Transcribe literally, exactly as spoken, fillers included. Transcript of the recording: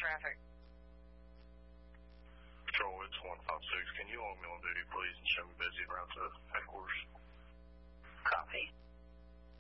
traffic. Patrol, it's one five six. Can you log me on duty, please, and show me busy around to headquarters? Copy.